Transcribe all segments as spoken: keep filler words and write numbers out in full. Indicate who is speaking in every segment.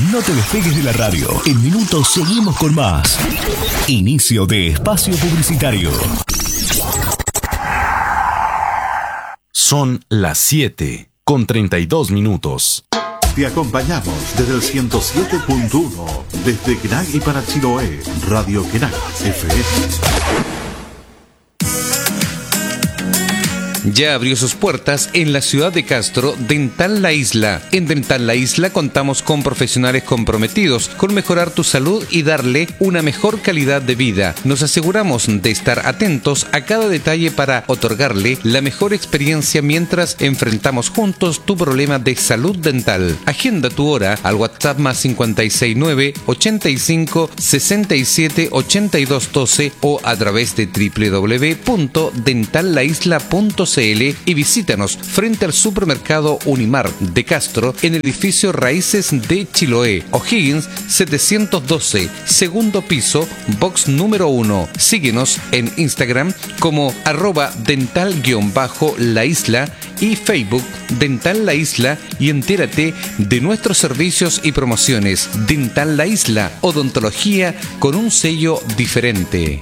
Speaker 1: No te despegues de la radio. En minutos seguimos con más. Inicio de espacio publicitario.
Speaker 2: Son las siete con treinta y dos minutos.
Speaker 3: Te acompañamos desde el ciento siete punto uno, desde Quenag y para Chiloé, Radio Quenag F M.
Speaker 4: Ya abrió sus puertas en la ciudad de Castro Dental La Isla. En Dental La Isla contamos con profesionales comprometidos con mejorar tu salud y darle una mejor calidad de vida. Nos aseguramos de estar atentos a cada detalle para otorgarle la mejor experiencia mientras enfrentamos juntos tu problema de salud dental. Agenda tu hora al WhatsApp más cinco seis nueve, ochenta y cinco, sesenta y siete, ochenta y dos doce o a través de doble u doble u doble u punto dental la isla punto c l y visítanos frente al supermercado Unimar de Castro en el edificio Raíces de Chiloé, O'Higgins setecientos doce, segundo piso, box número uno. Síguenos en Instagram como arroba dental-la isla y Facebook Dental La Isla y entérate de nuestros servicios y promociones. Dental La Isla, odontología con un sello diferente.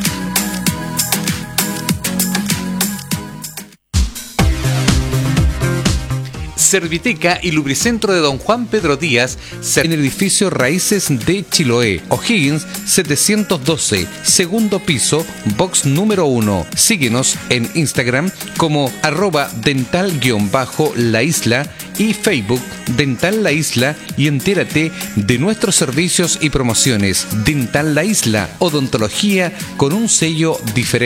Speaker 4: Serviteca y Lubricentro de Don Juan Pedro Díaz en el edificio Raíces de Chiloé, O'Higgins setecientos doce, segundo piso, box número uno. Síguenos en Instagram como arroba dental-la isla y Facebook Dental La Isla y entérate de nuestros servicios y promociones. Dental La Isla, odontología con un sello diferente.